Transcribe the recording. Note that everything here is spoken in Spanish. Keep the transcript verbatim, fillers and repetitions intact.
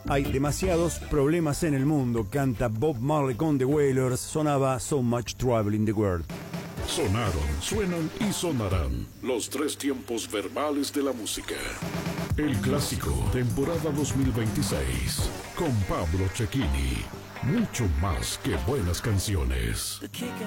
Hay demasiados problemas en el mundo, canta Bob Marley con The Wailers, sonaba So Much Trouble in the World. Sonaron, suenan y sonarán los tres tiempos verbales de la música. El clásico, temporada dos mil veintiséis, con Pablo Cecchini. Mucho más que buenas canciones. The kick